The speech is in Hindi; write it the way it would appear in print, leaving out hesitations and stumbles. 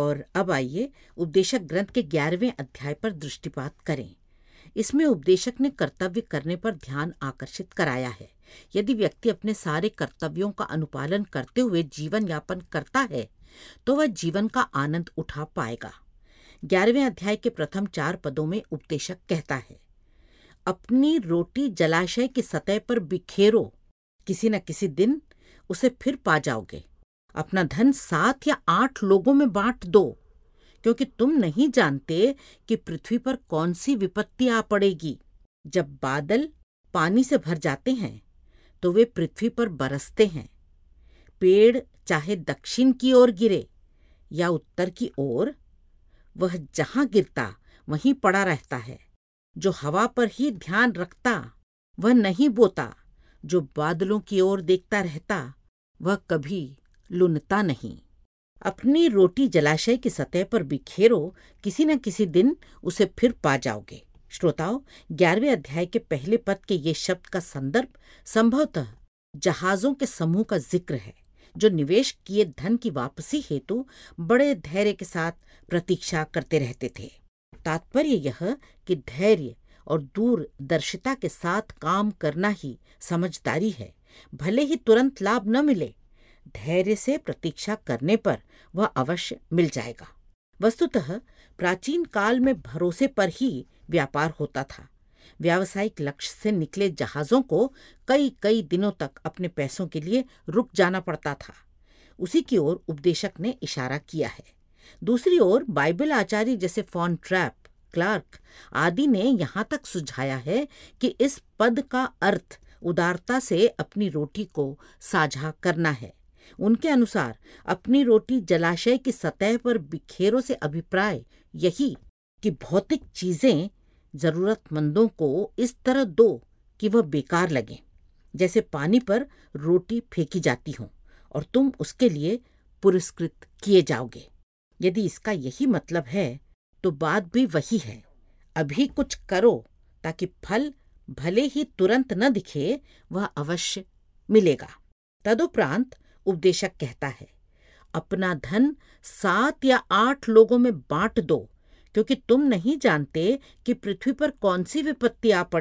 और अब आइए उपदेशक ग्रंथ के 11वें अध्याय पर दृष्टिपात करें। इसमें उपदेशक ने कर्तव्य करने पर ध्यान आकर्षित कराया है। यदि व्यक्ति अपने सारे कर्तव्यों का अनुपालन करते हुए जीवन यापन करता है तो वह जीवन का आनंद उठा पाएगा। 11वें अध्याय के प्रथम 4 पदों में उपदेशक कहता है, अपनी रोटी जलाशय की सतह पर बिखेरो, किसी न किसी दिन उसे फिर पा जाओगे। अपना धन 7 या 8 लोगों में बांट दो, क्योंकि तुम नहीं जानते कि पृथ्वी पर कौन सी विपत्ति आ पड़ेगी। जब बादल पानी से भर जाते हैं तो वे पृथ्वी पर बरसते हैं। पेड़ चाहे दक्षिण की ओर गिरे या उत्तर की ओर, वह जहां गिरता वहीं पड़ा रहता है। जो हवा पर ही ध्यान रखता वह नहीं बोता, जो बादलों की ओर देखता रहता वह कभी लुनता नहीं। अपनी रोटी जलाशय की सतह पर बिखेरो, किसी न किसी दिन उसे फिर पा जाओगे। श्रोताओ, 11वें अध्याय के पहले पद के ये शब्द का संदर्भ संभवतः जहाजों के समूह का जिक्र है, जो निवेश किए धन की वापसी हेतु बड़े धैर्य के साथ प्रतीक्षा करते रहते थे। तात्पर्य यह कि धैर्य और दूरदर्शिता के साथ काम करना ही समझदारी है। भले ही तुरंत लाभ न मिले, धैर्य से प्रतीक्षा करने पर वह अवश्य मिल जाएगा। वस्तुतः प्राचीन काल में भरोसे पर ही व्यापार होता था। व्यावसायिक लक्ष्य से निकले जहाजों को कई कई दिनों तक अपने पैसों के लिए रुक जाना पड़ता था। उसी की ओर उपदेशक ने इशारा किया है। दूसरी ओर बाइबल आचार्य जैसे फॉन ट्रैप, क्लार्क आदि ने यहाँ तक सुझाया है कि इस पद का अर्थ उदारता से अपनी रोटी को साझा करना है। उनके अनुसार अपनी रोटी जलाशय की सतह पर बिखेरो से अभिप्राय यही कि भौतिक चीजें जरूरतमंदों को इस तरह दो कि वह बेकार लगे, जैसे पानी पर रोटी फेंकी जाती हो और तुम उसके लिए पुरस्कृत किए जाओगे। यदि इसका यही मतलब है तो बात भी वही है। अभी कुछ करो ताकि फल भले ही तुरंत न दिखे, वह अवश्य मिलेगा। तदुपरांत उपदेशक कहता है, अपना धन 7 या 8 लोगों में बांट दो, क्योंकि तुम नहीं जानते कि पृथ्वी पर कौन सी विपत्ति आ पड़े।